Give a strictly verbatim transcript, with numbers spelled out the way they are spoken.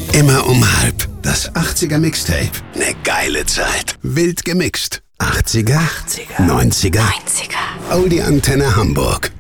Immer um halb. Das achtziger Mixtape. Ne geile Zeit. Wild gemixt. achtziger, achtziger, neunziger, neunziger. Audi Antenne Hamburg.